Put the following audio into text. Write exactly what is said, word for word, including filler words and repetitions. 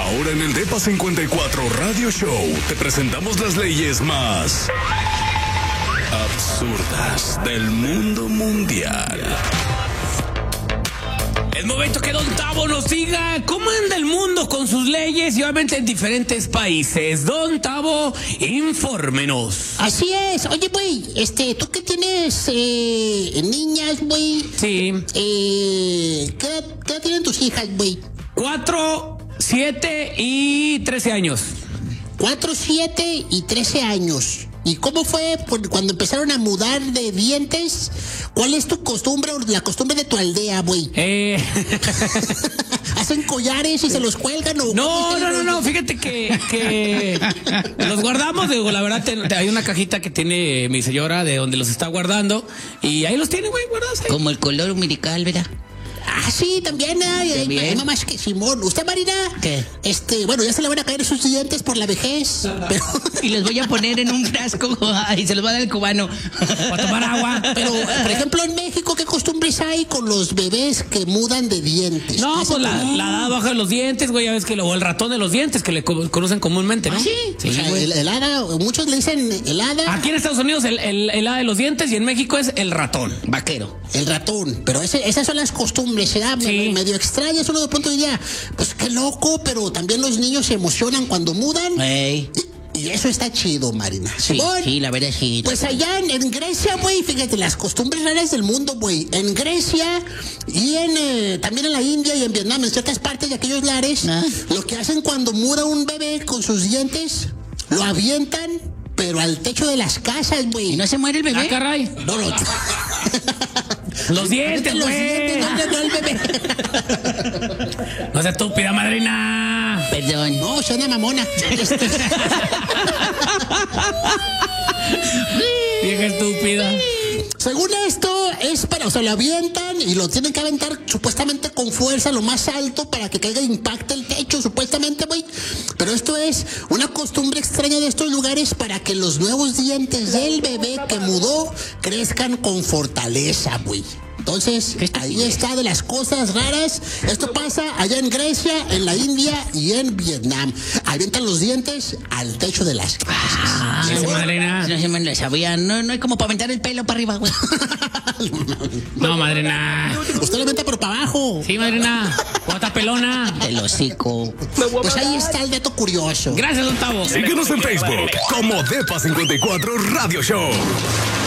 Ahora en el Depa cincuenta y cuatro Radio Show te presentamos las leyes más absurdas del mundo mundial. Es momento que Don Tavo nos diga cómo anda el mundo con sus leyes y obviamente en diferentes países. Don Tavo, infórmenos. Así es. Oye, güey, este, tú que tienes eh, niñas, güey. Sí. Eh, ¿qué, ¿Qué edad tienen tus hijas, güey? Cuatro, siete y trece años. Cuatro, siete y trece años. ¿Y cómo fue cuando empezaron a mudar de dientes? ¿Cuál es tu costumbre o la costumbre de tu aldea, güey? Eh... ¿Hacen collares y se los cuelgan o...? No, no, no, no, fíjate que, que los guardamos, digo, la verdad, te, hay una cajita que tiene mi señora de donde los está guardando y ahí los tiene, güey, guardados ahí. Como el color umbilical, ¿verdad? Ah, sí, también hay, hay, hay mamás que Simón. ¿Usted, Marina? ¿Qué? Este, bueno, ya se le van a caer sus dientes por la vejez, pero... Y los voy a poner en un frasco y se los va a dar el cubano. Para tomar agua. Pero, por ejemplo, en México, ¿qué costumbres hay con los bebés que mudan de dientes? No, pues la, la edad baja de los dientes, güey, ya ves que lo, o el ratón de los dientes, que le co- conocen comúnmente, ¿no? ¿Ah, sí? Sí, o sea, güey. el, el hada, muchos le dicen el hada. Aquí en Estados Unidos el, el, el hada de los dientes y en México es el ratón. Vaquero. El ratón, pero ese, esas son las costumbres, ¿verdad? Sí. Medio extrañas, uno de pronto diría, pues qué loco, pero también los niños se emocionan cuando mudan. Ey. Y, y eso está chido, Marina. Sí, Simón, sí, la verdad sí. pues allá en, en Grecia, güey, fíjate, las costumbres raras del mundo, güey. En Grecia y en eh, también en la India y en Vietnam, en ciertas partes de aquellos lares, Ah. lo que hacen cuando muda un bebé con sus dientes, lo avientan, pero al techo de las casas, güey. ¿Y no se muere el bebé? Ah, caray. No, no. Los dientes, Los güey. dientes, no, no, no, el bebé. No seas estúpida, madrina. Perdón. No, suena mamona. Este, Vieja estúpida. según esto, es para, o sea, lo avientan y lo tienen que aventar supuestamente con fuerza, lo más alto, para que caiga e impacte el techo, supuestamente, güey. Pero esto es una costumbre extraña de estos lugares para que los nuevos dientes del bebé que mudó crezcan con fortaleza, güey. Entonces, ahí está de las cosas raras. Esto pasa allá en Grecia, en la India y en Vietnam. Avientan los dientes al techo de las casas. Ah, sí, madrina. No se me lo sabía. No, no hay como para aventar el pelo para arriba, güey. No, madrina. Usted lo avienta pero para abajo. Sí, madrina. Cuota pelona. El hocico. Pues ahí está el dato curioso. Gracias, Don Tavo. Síguenos en Facebook como Depa cincuenta y cuatro Radio Show.